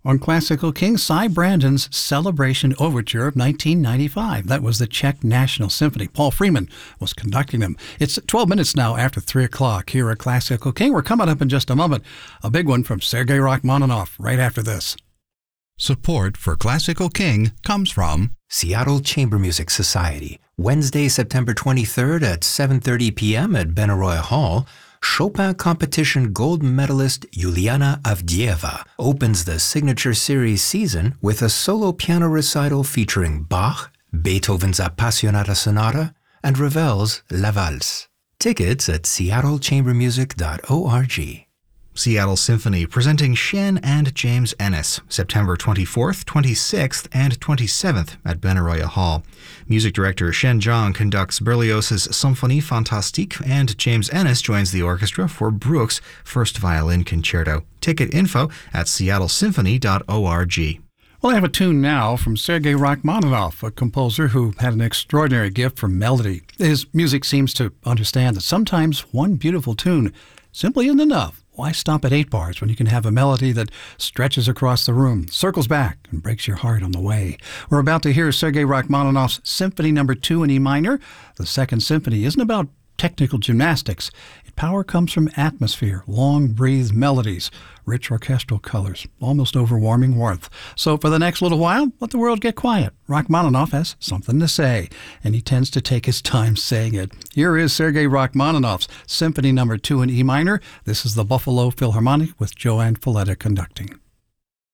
On Classical King, Cy Brandon's Celebration Overture of 1995. That was the Czech National Symphony. Paul Freeman was conducting them. It's 12 minutes now after 3 o'clock here at Classical King. We're coming up in just a moment. A big one from Sergei Rachmaninoff right after this. Support for Classical King comes from Seattle Chamber Music Society. Wednesday, September 23rd at 7:30 p.m. at Benaroya Hall. Chopin competition gold medalist Yuliana Avdieva opens the Signature Series season with a solo piano recital featuring Bach, Beethoven's Appassionata Sonata, and Ravel's La Valse. Tickets at seattlechambermusic.org. Seattle Symphony presenting Shen and James Ennis, September 24th, 26th, and 27th at Benaroya Hall. Music director Shen Zhang conducts Berlioz's Symphonie Fantastique, and James Ennis joins the orchestra for Bruch's First Violin Concerto. Ticket info at seattlesymphony.org. Well, I have a tune now from Sergei Rachmaninoff, a composer who had an extraordinary gift for melody. His music seems to understand that sometimes one beautiful tune simply isn't enough. Why stop at 8 bars when you can have a melody that stretches across the room, circles back, and breaks your heart on the way? We're about to hear Sergei Rachmaninoff's Symphony No. 2 in E minor. The Second Symphony isn't about technical gymnastics. Its power comes from atmosphere, long-breathed melodies, rich orchestral colors, almost overwhelming warmth. So for the next little while, let the world get quiet. Rachmaninoff has something to say, and he tends to take his time saying it. Here is Sergei Rachmaninoff's Symphony No. 2 in E minor. This is the Buffalo Philharmonic with Joanne Falletta conducting.